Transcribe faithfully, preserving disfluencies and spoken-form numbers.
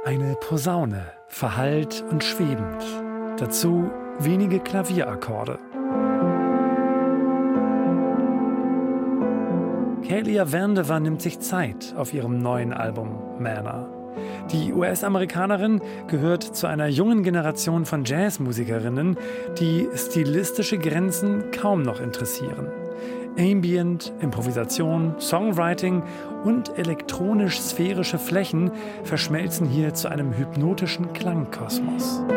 Eine Posaune, verhallt und schwebend. Dazu wenige Klavierakkorde. Kealia Vandever nimmt sich Zeit auf ihrem neuen Album Manna. Die U S-Amerikanerin gehört zu einer jungen Generation von Jazzmusikerinnen, die stilistische Grenzen kaum noch interessieren. Ambient, Improvisation, Songwriting und elektronisch-sphärische Flächen verschmelzen hier zu einem hypnotischen Klangkosmos.